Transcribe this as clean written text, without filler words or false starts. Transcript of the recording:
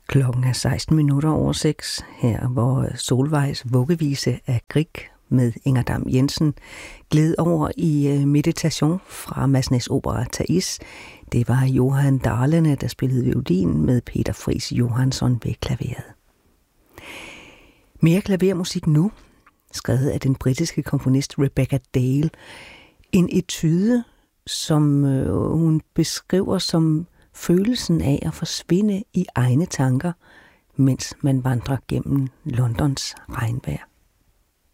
Klokken er 16:16 her, hvor Solvejs vuggevise af Grieg med Inger Dam Jensen gled over i meditation fra Massenas opera Thais. Det var Johan Dahlene, der spillede violin med Peter Friis Johansson ved klaveret. Mere klavermusik nu, skrevet af den britiske komponist Rebecca Dale. En etude, som hun beskriver som følelsen af at forsvinde i egne tanker, mens man vandrer gennem Londons regnvejr.